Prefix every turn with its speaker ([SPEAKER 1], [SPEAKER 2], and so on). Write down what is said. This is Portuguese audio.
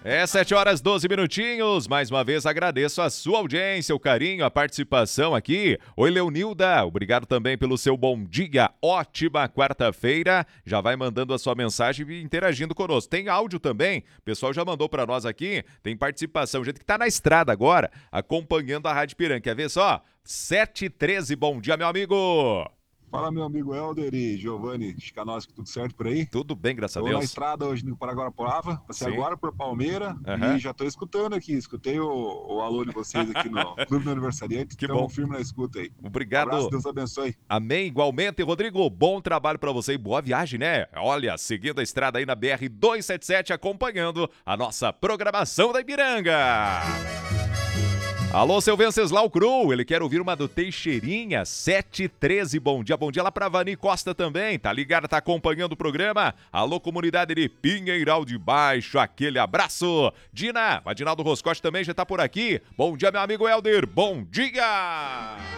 [SPEAKER 1] 7 horas 12 minutinhos. Mais uma vez agradeço a sua audiência, o carinho, a participação aqui. Oi, Leonilda. Obrigado também pelo seu bom dia. Ótima quarta-feira. Já vai mandando a sua mensagem e interagindo conosco. Tem áudio também. O pessoal já mandou para nós aqui. Tem participação. Gente que tá na estrada agora, acompanhando a Rádio Piranga. Quer ver só? 7h13. Bom dia, meu amigo.
[SPEAKER 2] Fala, meu amigo Helder e Giovanni Chikanovski, tudo certo por aí?
[SPEAKER 1] Tudo bem, graças a
[SPEAKER 2] Tô
[SPEAKER 1] Deus.
[SPEAKER 2] na estrada hoje no Paraguarapuava, passei
[SPEAKER 1] Sim.
[SPEAKER 2] agora por Palmeira
[SPEAKER 1] Aham.
[SPEAKER 2] e já tô escutando aqui, escutei o alô de vocês aqui no Clube do Aniversariante,
[SPEAKER 1] Que
[SPEAKER 2] tamo
[SPEAKER 1] bom.
[SPEAKER 2] firme na escuta aí.
[SPEAKER 1] Obrigado.
[SPEAKER 2] Abraço, Deus abençoe.
[SPEAKER 1] Amém, igualmente, Rodrigo. Bom trabalho pra você e boa viagem, né? Olha, seguindo a estrada aí na BR-277, acompanhando a nossa programação da Ipiranga. Alô, seu Venceslau Cru, ele quer ouvir uma do Teixeirinha, 7h13, bom dia lá pra Vani Costa também, tá ligado, tá acompanhando o programa? Alô, comunidade de Pinheiral de Baixo, aquele abraço. Dina, Adinaldo Roscote também já tá por aqui, bom dia, meu amigo Helder, bom dia!